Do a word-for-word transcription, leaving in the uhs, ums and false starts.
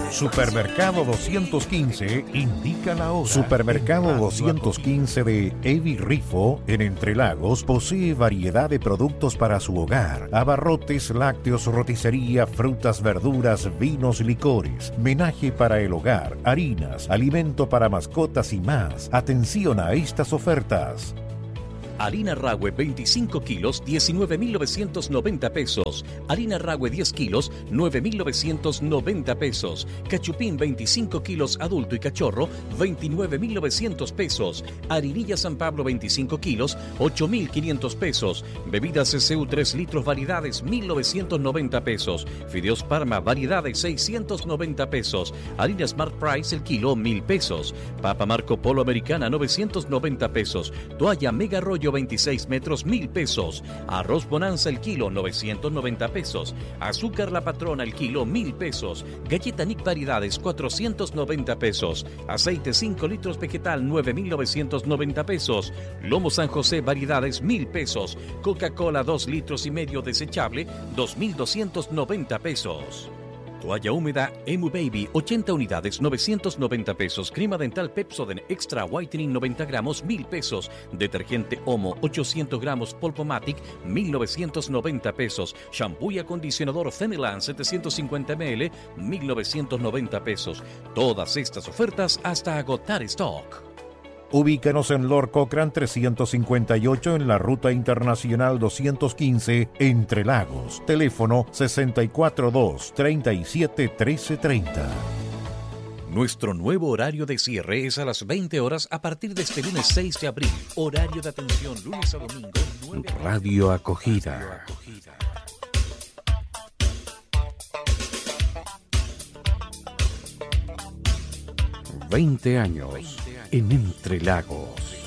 Supermercado doscientos quince indica la hora. Supermercado doscientos quince de Evi Rifo, en Entre Lagos, posee variedad de productos para su hogar: abarrotes, lácteos, roticería, frutas, verduras, vinos, licores, menaje para el hogar, harinas, alimento para mascotas y más. Atención a estas ofertas. Harina Rahue veinticinco kilos, diecinueve mil novecientos noventa pesos. Harina Rahue diez kilos, nueve mil novecientos noventa pesos. Cachupín veinticinco kilos adulto y cachorro, veintinueve mil novecientos pesos. Harinilla San Pablo veinticinco kilos, ocho mil quinientos pesos. Bebidas C C U tres litros variedades, mil novecientos noventa pesos. Fideos Parma variedades, seiscientos noventa pesos. Harina Smart Price el kilo, mil pesos. Papa Marco Polo Americana, novecientos noventa pesos. Toalla Mega Rollo veintiséis metros, mil pesos. Arroz Bonanza el kilo, novecientos noventa pesos. Azúcar La Patrona el kilo, mil pesos. Galleta Nick variedades, cuatrocientos noventa pesos. Aceite cinco litros vegetal, nueve mil novecientos noventa pesos. Lomo San José variedades, mil pesos. Coca-Cola dos litros y medio desechable, dos mil doscientos noventa pesos. Toalla húmeda Emu Baby, ochenta unidades, novecientos noventa pesos. Crema dental Pepsodent Extra Whitening, noventa gramos, mil pesos. Detergente Omo, ochocientos gramos, Polpomatic, mil novecientos noventa pesos. Shampoo y acondicionador Femilan, setecientos cincuenta mililitros, mil novecientos noventa pesos. Todas estas ofertas hasta agotar stock. Ubícanos en Lord Cochrane trescientos cincuenta y ocho en la Ruta Internacional doscientos quince, Entre Lagos. Teléfono sesenta y cuatro dos, treinta y siete, trece treinta. Nuestro nuevo horario de cierre es a las veinte horas a partir de este lunes seis de abril. Horario de atención lunes a domingo. nueve... Radio Acogida. veinte años en Entre Lagos.